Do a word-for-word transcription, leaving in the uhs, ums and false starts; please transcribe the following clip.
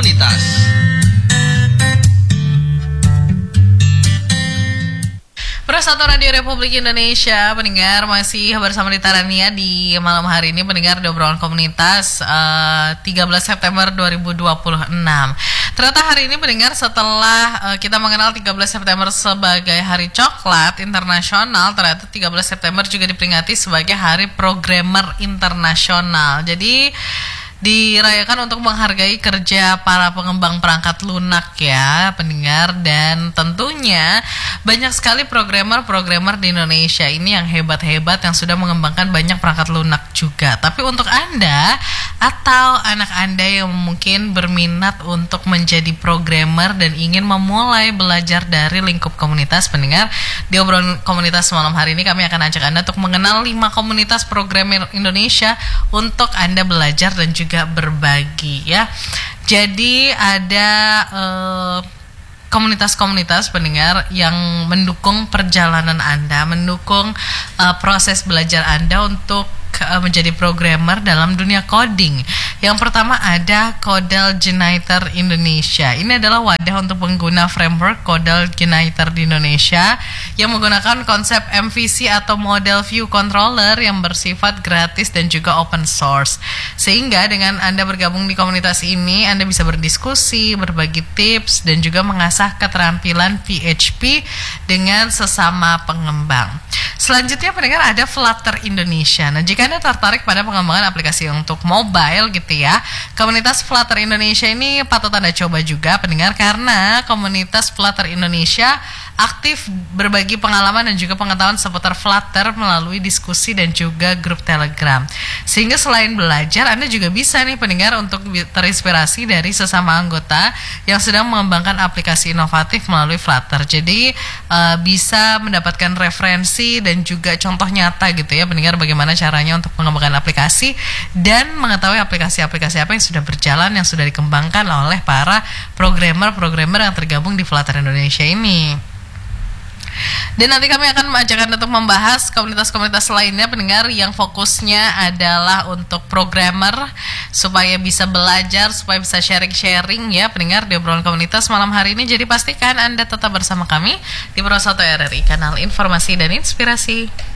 Komunitas. Persatu Radio Republik Indonesia, pendengar masih bersama Dita Rania di malam hari ini, pendengar di obrolan komunitas uh, tiga belas September dua ribu dua puluh enam. Ternyata hari ini pendengar, setelah uh, kita mengenal tiga belas September sebagai Hari Coklat Internasional, ternyata tiga belas September juga diperingati sebagai Hari Programmer Internasional. Jadi dirayakan untuk menghargai kerja para pengembang perangkat lunak ya pendengar, dan tentunya banyak sekali programmer-programmer di Indonesia ini yang hebat-hebat yang sudah mengembangkan banyak perangkat lunak juga. Tapi untuk Anda atau anak Anda yang mungkin berminat untuk menjadi programmer dan ingin memulai belajar dari lingkup komunitas, pendengar, di obrolan komunitas malam hari ini kami akan ajak Anda untuk mengenal lima komunitas programmer Indonesia untuk Anda belajar dan juga juga berbagi ya. Jadi ada uh, komunitas-komunitas pendengar yang mendukung perjalanan Anda, mendukung uh, proses belajar Anda untuk uh, menjadi programmer dalam dunia coding. Yang pertama ada Codel Generator Indonesia. Ini adalah wadah untuk pengguna framework Codel Generator di Indonesia yang menggunakan konsep M V C atau Model View Controller yang bersifat gratis dan juga open source. Sehingga dengan Anda bergabung di komunitas ini, Anda bisa berdiskusi, berbagi tips, dan juga mengasah keterampilan P H P dengan sesama pengembang. Selanjutnya pendengar ada Flutter Indonesia. Nah, jika Anda tertarik pada pengembangan aplikasi untuk mobile gitu ya, komunitas Flutter Indonesia ini patut Anda coba juga pendengar, karena komunitas Flutter Indonesia aktif berbagi pengalaman dan juga pengetahuan seputar Flutter melalui diskusi dan juga grup Telegram. Sehingga selain belajar, Anda juga bisa nih pendengar untuk terinspirasi dari sesama anggota yang sedang mengembangkan aplikasi inovatif melalui Flutter. Jadi uh, bisa mendapatkan referensi dan juga contoh nyata gitu ya pendengar, bagaimana caranya untuk mengembangkan aplikasi dan mengetahui aplikasi-aplikasi apa yang sudah berjalan, yang sudah dikembangkan oleh para programmer-programmer yang tergabung di Flutter Indonesia ini. Dan nanti kami akan mengajak Anda untuk membahas komunitas-komunitas lainnya pendengar yang fokusnya adalah untuk programmer supaya bisa belajar, supaya bisa sharing-sharing ya pendengar di obrolan komunitas malam hari ini. Jadi pastikan Anda tetap bersama kami di Persatu R R I, kanal informasi dan inspirasi.